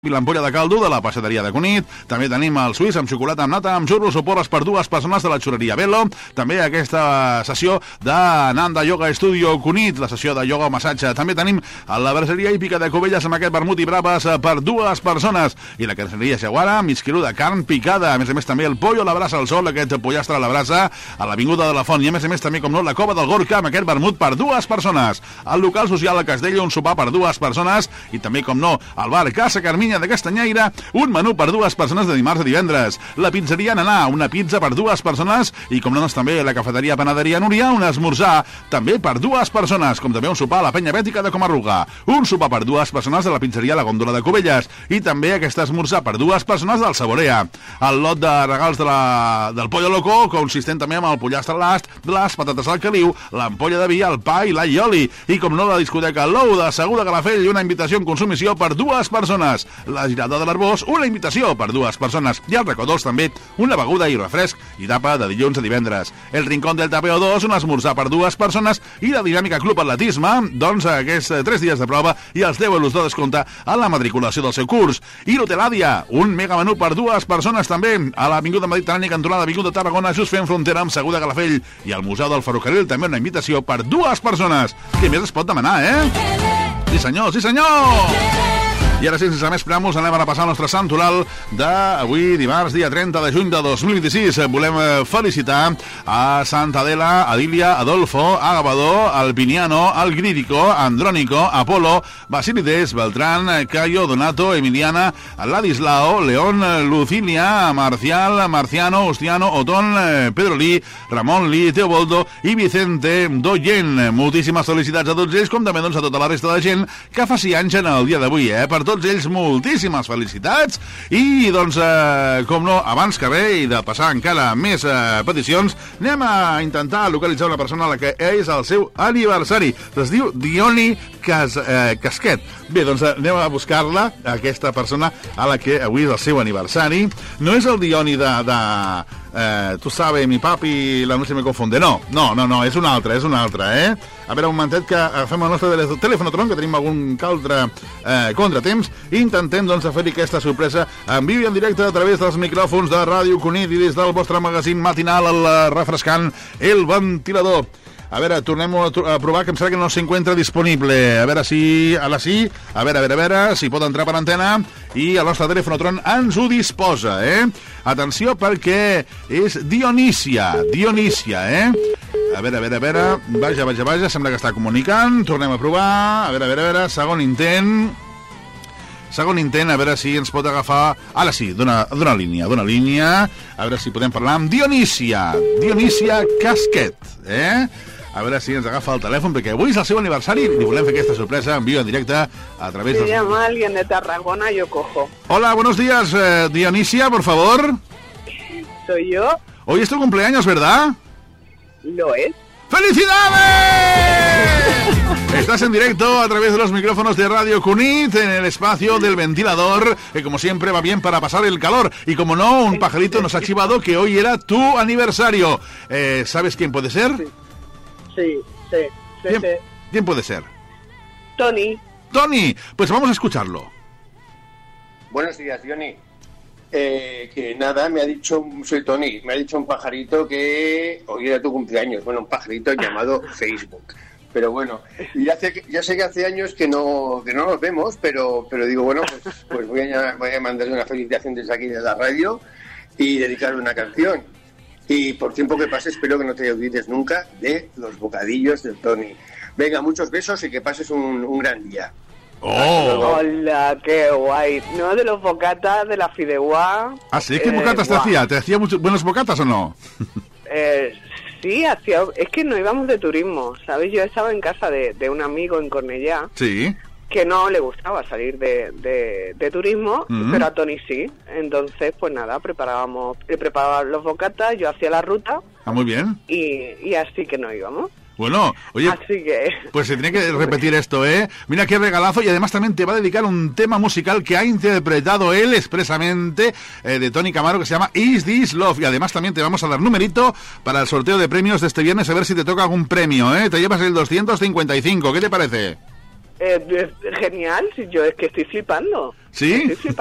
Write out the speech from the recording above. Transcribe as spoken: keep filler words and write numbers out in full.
l'ampolla de caldo de la passeteria de Cunit. També tenim el suís amb xocolata amb nata, amb xurros o porres per dues persones de la xurreria Bello. També aquesta sessió de Nanda Yoga Studio Cunit, la sessió de ioga o massatge. També tenim la braseria hípica de Cubelles amb aquest vermut i braves per dues persones. I la carnisseria Jaguara, mig quilo de carn picada. A més a més també el pollo a la brasa al sol, aquest pollastre a la brasa a l'Avinguda de la Font. I a més a més també, com no, la cova del Gorka amb aquest vermut per dues persones. El local social a Castella, un sopar per dues persones. I també, com no, el bar Casa Carminya de Castanyaire, un menú per dues persones de dimarts a divendres. La pizzeria Nanà, una pizza per dues persones. I com no, doncs també la cafeteria Panaderia Núria, un esmorzar també per dues persones, com també un sopar a la Penya Bètica de Comarruga, un sopar per dues persones de la pizzeria La Góndola de Cubelles i també aquest esmorzar per dues persones del Saborea. El lot de regals de la, del Pollo Loco, consistent també amb el pollastre a l'ast, les patates al caliu, l'ampolla de vi, el pa i l'allioli. I com no, la discoteca Lou de Segur de Calafell, una invitació en consumició per dues persones. La girada de l'Arbós, una invitació per dues persones. I el Racó dos també, una beguda i refresc i tapa de dilluns a divendres. El Rincón del Tapeo dos, un esmorzar per dues persones. I la Dinàmica Club Atletisme, doncs aquests tres dies de prova i els deu euros de descompte a la matriculació del seu curs. I l'Hotel Àdia, un mega menú per dues persones també a l'Avinguda Mediterrània, cantonada Avinguda Tarragona, just fent frontera amb Segur de Calafell. I al Museu del Ferrocarril també una invitació per dues persones. Què més es pot demanar, eh? Sí senyor, sí senyor! I ara, sense més preàmbuls, anem a repassar el nostre sant oral d'avui, dimarts, dia trenta de juny de dos mil vint-i-sis. Volem felicitar a Santa Adela, Adília, Adolfo, Agabador, Alpiniano, Algrídico, Andrónico, Apolo, Basilides, Beltrán, Cayo, Donato, Emiliana, Ladislao, León, Lucilia, Marcial, Marciano, Ostiano, Otón, Pedro Lí, Ramon Lí, Teoboldo i Vicente Doyen. Moltíssimes felicitats a tots ells, com també doncs, a tota la resta de gent que faci anys en el dia d'avui, eh? Per tots ells, moltíssimes felicitats. I, doncs, eh, com no, abans que res, i de passar encara més eh, peticions, anem a intentar localitzar una persona a la que és el seu aniversari. Es diu Dioni Cas, eh, Casquet. Bé, doncs anem a buscar-la, aquesta persona a la que avui és el seu aniversari. No és el Dioni de... de eh, tu sabes, mi papi, la noche me confonde. No, no, no, no, és un altre, és un altre, eh? A veure, un momentet que agafem el nostre telèfon, que tenim algun altre eh, contratemps, i intentem, doncs, fer-hi aquesta sorpresa en viu i en directe a través dels micròfons de Ràdio Cunit i des del vostre magazín matinal, el refrescant El Ventilador. A veure, tornem a provar, que em sembla que no s'encuentra disponible. A veure si... Ara sí. A veure, a veure, a veure, si pot entrar per antena. I el nostre telèfon ens ho disposa, eh? Atenció, perquè és Dionísia. Dionísia, eh? A veure, a veure, a veure... Vaja, vaja, vaja, sembla que està comunicant. Tornem a provar. A veure, a veure, a veure, segon intent... Segon intent, a veure si ens pot agafar... Ara sí, d'una línia, d'una línia. A veure si podem parlar amb Dionísia. Dionísia Casquet, eh? A veure si ens agafa el telèfon, perquè avui és el seu aniversari i volem fer aquesta sorpresa en vivo, en directe, a través de... Si llama alguien de Tarragona, yo cojo. Hola, buenos días, eh, Dionísia, por favor. ¿Soy yo? Hoy es tu cumpleaños, ¿verdad? Lo es. ¡Felicidades! Estás en directo a través de los micrófonos de Radio Cunit en el espacio del ventilador, que como siempre va bien para pasar el calor. Y como no, un pajarito nos ha chivado que hoy era tu aniversario. Eh, ¿Sabes quién puede ser? Sí, sí, sí. sí, ¿Quién, sí. ¿Quién puede ser? Tony. Tony, pues vamos a escucharlo. Buenos días, Diony. Eh, que nada, me ha dicho, soy Tony, me ha dicho un pajarito que hoy era tu cumpleaños. Bueno, un pajarito llamado Facebook. Pero bueno, ya, hace, ya sé que hace años que no que no nos vemos, pero pero digo, bueno, pues, pues voy, a, voy a mandarle una felicitación desde aquí de la radio y dedicarle una canción. Y por tiempo que pase, espero que no te olvides nunca de los bocadillos del Tony. Venga, muchos besos y que pases un, un gran día. ¡Oh! Hola, qué guay. No, de los bocatas, de la fideuá. ¿Ah, sí? ¿Qué eh, bocatas te guau. hacía? ¿Te hacía muchos buenos bocatas o no? Eh, sí, hacía... Es que no íbamos de turismo, ¿sabes? Yo estaba en casa de, de un amigo en Cornellá. Sí. Que no le gustaba salir de, de, de turismo, Mm. pero a Tony sí. Entonces, pues nada, preparábamos, él preparaba los bocatas, yo hacía la ruta Ah, muy bien. y, y así que no íbamos. Bueno, oye, Así que... pues se tiene que repetir esto, ¿eh? Mira qué regalazo, y además también te va a dedicar un tema musical que ha interpretado él expresamente, eh, de Tony Camaro, que se llama Is This Love, y además también te vamos a dar numerito para el sorteo de premios de este viernes, a ver si te toca algún premio, ¿eh? Te llevas el doscientos cincuenta y cinco, ¿qué te parece? Eh, genial, si yo es que estoy flipando. ¿Sí? Estoy flipando.